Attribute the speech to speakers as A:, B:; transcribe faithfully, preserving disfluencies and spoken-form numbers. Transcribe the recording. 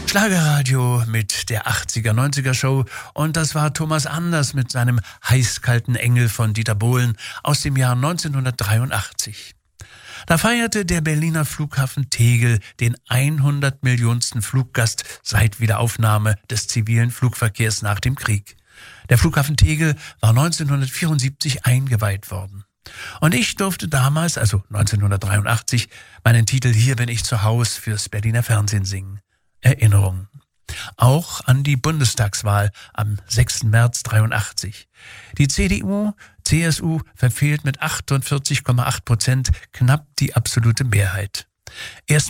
A: Schlagerradio mit der achtziger, neunziger Show und das war Thomas Anders mit seinem Heißkalten Engel von Dieter Bohlen aus dem Jahr neunzehnhundertdreiundachtzig. Da feierte der Berliner Flughafen Tegel den hundert Millionsten Fluggast seit Wiederaufnahme des zivilen Flugverkehrs nach dem Krieg. Der Flughafen Tegel war neunzehnhundertvierundsiebzig eingeweiht worden. Und ich durfte damals, also neunzehnhundertdreiundachtzig, meinen Titel Hier bin ich zu Haus fürs Berliner Fernsehen singen. Erinnerung. Auch an die Bundestagswahl am sechsten März dreiundachtzig. Die C D U, C S U verfehlt mit achtundvierzig Komma acht Prozent knapp die absolute Mehrheit. Erst